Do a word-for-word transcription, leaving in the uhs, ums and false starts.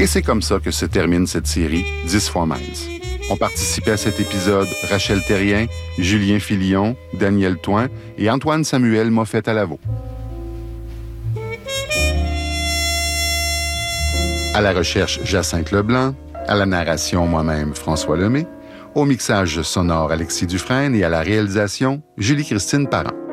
Et c'est comme ça que se termine cette série dix fois Miles. Ont participé à cet épisode Rachel Terrien, Julien Filion, Daniel Thoin et Antoine Samuel Moffett-Alavo. À la recherche, Jacinthe Leblanc. À la narration, moi-même, François Lemay. Au mixage sonore, Alexis Dufresne. Et à la réalisation, Julie-Christine Parent.